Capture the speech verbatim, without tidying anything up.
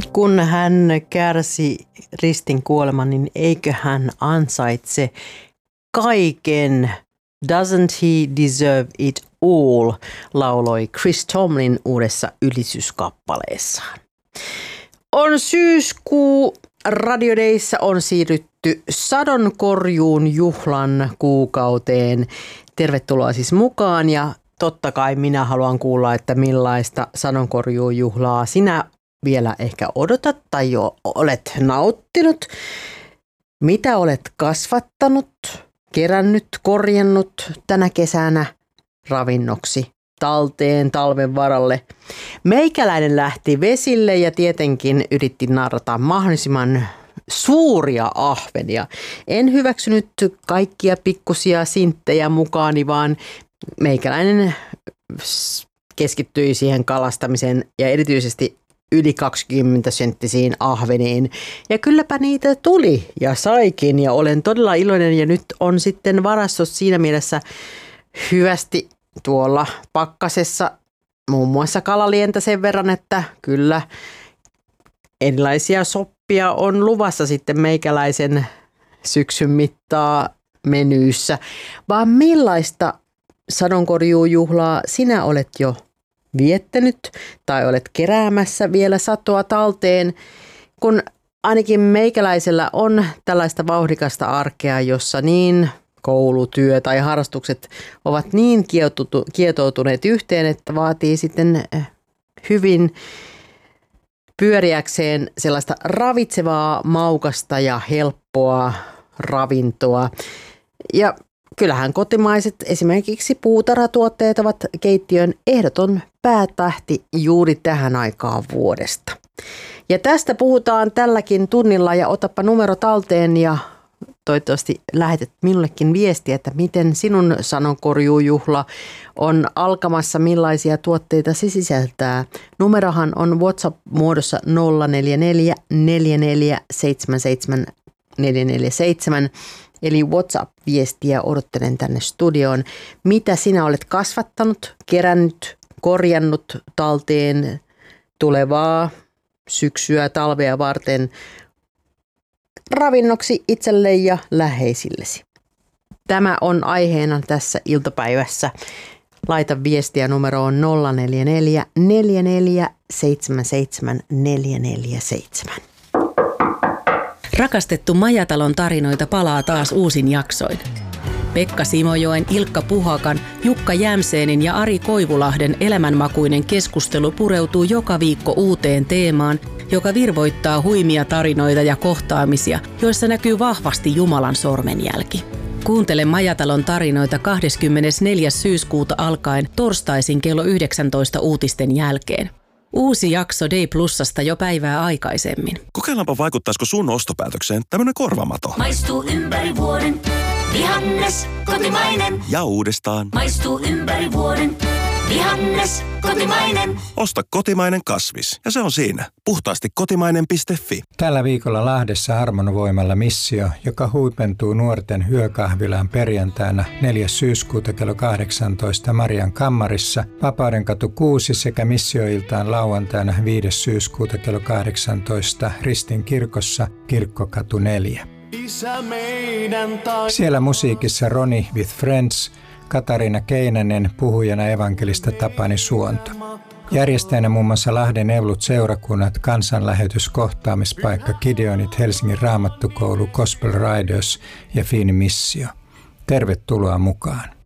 Kun hän kärsi ristin kuoleman, niin eikö hän ansaitse kaiken? Doesn't he deserve it all? Lauloi Chris Tomlin uudessa ylistyskappaleessaan. On syyskuu. Radio Dayssä on siirrytty sadonkorjuun juhlan kuukauteen. Tervetuloa siis mukaan ja totta kai minä haluan kuulla, että millaista sadonkorjuun juhlaa sinä vielä ehkä odotat tai jo olet nauttinut. Mitä olet kasvattanut, kerännyt, korjannut tänä kesänä ravinnoksi talteen talven varalle. Meikäläinen lähti vesille ja tietenkin yritti narrata mahdollisimman suuria ahvenia. En hyväksynyt kaikkia pikkusia sinttejä mukaani, vaan meikäläinen keskittyi siihen kalastamiseen ja erityisesti yli kaksikymmentä senttisiin ahveniin. Ja kylläpä niitä tuli ja saikin ja olen todella iloinen ja nyt on sitten varastossa siinä mielessä hyvästi tuolla pakkasessa muun muassa kalalientä sen verran, että kyllä erilaisia soppia on luvassa sitten meikäläisen syksyn mittaa menyyssä. Vaan millaista sadonkorjuujuhlaa sinä olet jo viettänyt tai olet keräämässä vielä satoa talteen, kun ainakin meikäläisellä on tällaista vauhdikasta arkea, jossa niin koulutyö tai harrastukset ovat niin kietoutuneet yhteen, että vaatii sitten hyvin pyöriäkseen sellaista ravitsevaa, maukasta ja helppoa ravintoa. Ja kyllähän kotimaiset esimerkiksi puutarhatuotteet ovat keittiön ehdoton päätähti juuri tähän aikaan vuodesta. Ja tästä puhutaan tälläkin tunnilla ja otapa numero talteen ja toivottavasti lähetät minullekin viestiä, että miten sinun sanonkorjuujuhla on alkamassa, millaisia tuotteita se sisältää. Numerohan on WhatsApp-muodossa nolla neljä neljä neljä neljä seitsemän seitsemän neljä neljä seitsemän. Eli WhatsApp-viestiä odottelen tänne studioon. Mitä sinä olet kasvattanut, kerännyt, korjannut talteen tulevaa syksyä, talvea varten ravinnoksi itselle ja läheisillesi. Tämä on aiheena tässä iltapäivässä. Laita viestiä numeroon nolla neljä neljä neljä neljä seitsemän seitsemän neljä neljä seitsemän. Rakastettu Majatalon tarinoita palaa taas uusin jaksoin. Pekka Simojoen, Ilkka Puhakan, Jukka Jämseenin ja Ari Koivulahden elämänmakuinen keskustelu pureutuu joka viikko uuteen teemaan, joka virvoittaa huimia tarinoita ja kohtaamisia, joissa näkyy vahvasti Jumalan sormenjälki. Kuuntele Majatalon tarinoita kahdeskymmenesneljäs syyskuuta alkaen torstaisin kello yhdeksäntoista uutisten jälkeen. Uusi jakso Day Plusasta jo päivää aikaisemmin. Kokeillaanpa vaikuttaisiko sun ostopäätökseen tämmönen korvamato. Maistuu ympäri vuoden, vihannes, kotimainen. Ja uudestaan. Maistuu ympäri vuoden, vihannes, kotimainen. Osta kotimainen kasvis ja se on siinä. Puhtaasti kotimainen piste fi. Tällä viikolla Lahdessa Harmonvoimalla missio, joka huipentuu nuorten yökahvilaan perjantaina neljäs syyskuuta kello kahdeksantoista Marian kammarissa, Vapaudenkatu kuusi sekä missioiltaan lauantaina viides syyskuuta kello kahdeksantoista Ristin kirkossa Kirkkokatu neljä. Siellä musiikissa Roni with Friends, Katariina Keinänen, puhujana evankelista Tapani Suonto. Järjestäjänä muun muassa Lahden Evlut seurakunnat, kansanlähetys, kohtaamispaikka, Gideonit, Helsingin Raamattukoulu, Gospel Riders ja Fiini Missio. Tervetuloa mukaan.